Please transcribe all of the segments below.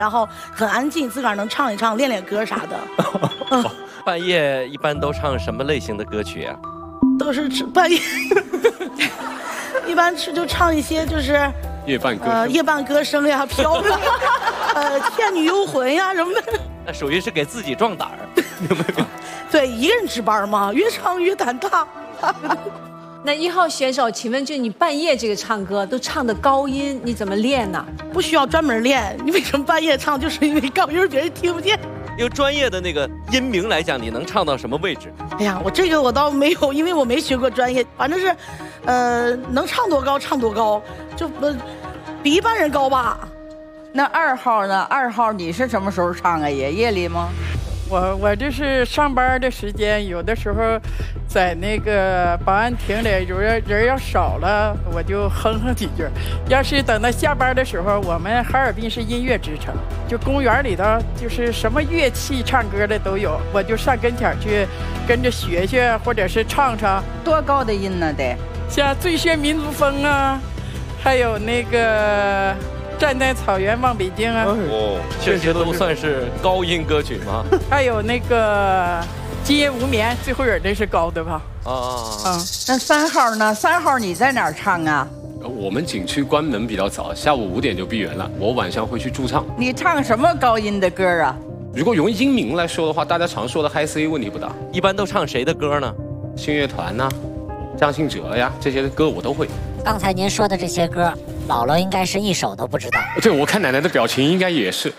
然后很安静，自个儿能唱一唱，练练歌啥的。 半夜一般都唱什么类型的歌曲啊？ 都是半夜，一般就唱一些就是夜半歌夜半歌声呀，飘飘，倩女幽魂呀什么的。 那属于是给自己壮胆儿。 对，一个人值班嘛，越唱越胆大。 那1号选手，请问就你半夜这个唱歌都唱的高音，你怎么练呢？ 不需要专门练，你为什么半夜唱？就是因为高音别人听不见。 用专业的那个音名来讲，你能唱到什么位置？ 哎呀，这个我倒没有，因为我没学过专业，反正是，能唱多高唱多高，就比一般人高吧。 那2号呢？2号你是什么时候唱啊？也夜里吗？ 我这是上班的时间，有的时候在那个保安亭里，人要少了，我就哼几句。要是等到下班的时候，我们哈尔滨是音乐之城，就公园里头就是什么乐器唱歌的都有，我就上跟前去跟着学学，或者是唱唱。 多高的音呢？得像《最炫民族风》啊，还有那个。站在草原望北京啊！ 这些都算是高音歌曲吗？ 还有那个今夜无眠，最后人这是高的吧？ 那3号呢？3号你在哪儿唱啊？ 我们景区关门比较早，下午5点就闭园了。我晚上会去驻唱。 你唱什么高音的歌啊？ 如果用音名来说的话，大家常说的 High C 问题不大。 一般都唱谁的歌呢？ 信乐团呐，张信哲呀，这些歌我都会。 刚才您说的这些歌，姥姥应该是一首都不知道。 对，我看奶奶的表情应该也是。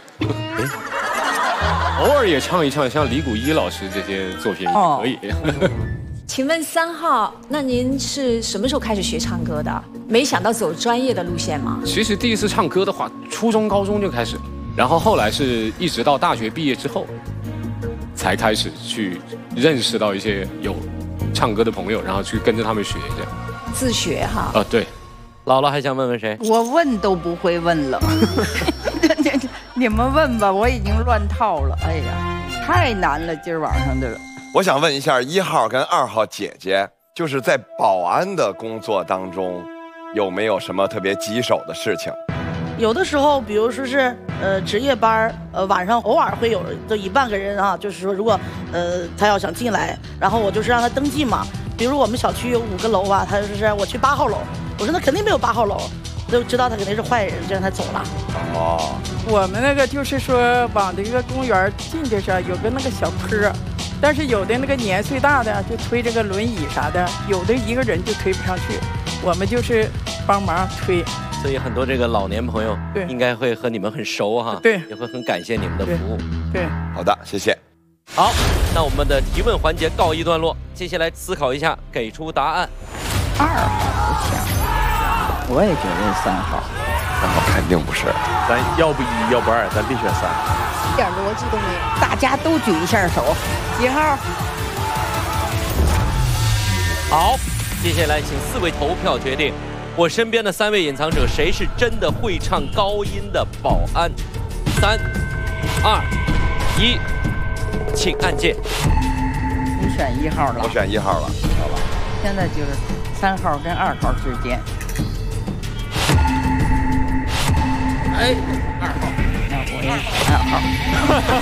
偶尔也唱一唱，像李谷一老师这些作品也可以。 请问3号，那您是什么时候开始学唱歌的？没想到走专业的路线吗？ 其实第一次唱歌的话，初中、高中就开始，然后后来是一直到大学毕业之后，才开始去认识到一些有唱歌的朋友，然后去跟着他们学这样。 自学哈。 对。 姥姥还想问问谁？ 我问都不会问了。你们问吧，我已经乱套了。哎呀，太难了，今儿晚上的。 我想问一下1号跟2号姐姐，就是在保安的工作当中，有没有什么特别棘手的事情？ 有的时候，比如说是值夜班，晚上偶尔会有就1半个人啊，就是说如果他要想进来，然后我就是让他登记嘛。比如我们小区有5个楼吧，他就是我去8号楼，我说那肯定没有8号楼，就知道他肯定是坏人，就让他走了。 我们那个就是说往这个公园进去上有个那个小坡，但是有的那个年岁大的就推这个轮椅啥的，有的一个人就推不上去，我们就是帮忙推。 所以很多这个老年朋友应该会和你们很熟哈， 对， 也会很感谢你们的服务。 对， 好的，谢谢。 好，那我们的提问环节告一段落，接下来思考一下，给出答案。 2号不像，我也觉得3号。 3号肯定不是， 咱要不1，要不2，咱必选3， 一点逻辑都没有。 大家都举一下手，几号？ 好，接下来请4位投票决定，我身边的3位隐藏者谁是真的会唱高音的保安？3、2、1，请按键。 你选1号了， 我选1号了，好吧。 现在就是3号跟2号之间。 哎，2号， 那我也选2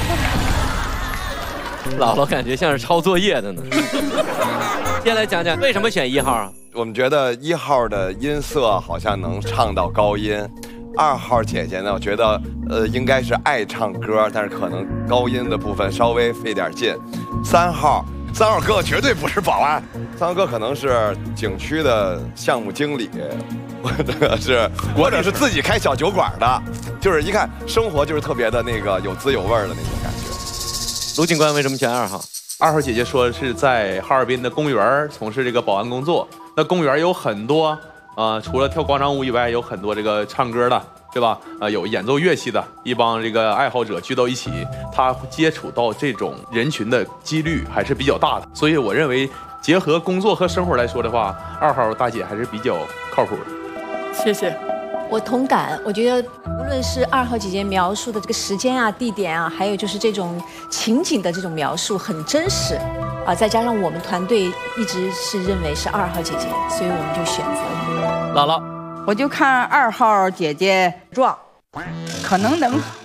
姥号。 姥感觉像是抄作业的呢。先来讲讲为什么选1号啊？ 我们觉得1号的音色好像能唱到高音，2号姐姐呢，我觉得应该是爱唱歌，但是可能高音的部分稍微费点劲。3号哥绝对不是保安，3号哥可能是景区的项目经理，或者是自己开小酒馆的，就是一看生活就是特别的那个有滋有味的那种感觉。 卢警官为什么选2号 ？2号姐姐说是在哈尔滨的公园从事这个保安工作，那公园有很多除了跳广场舞以外，有很多这个唱歌的，对吧？有演奏乐器的一帮这个爱好者聚到一起，他接触到这种人群的几率还是比较大的。所以我认为，结合工作和生活来说的话，2号大姐还是比较靠谱的。 谢谢。 我同感，我觉得无论是2号姐姐描述的这个时间啊、地点啊，还有就是这种情景的这种描述很真实啊，再加上我们团队一直是认为是2号姐姐，所以我们就选择姥姥。 我就看2号姐姐壮，可能能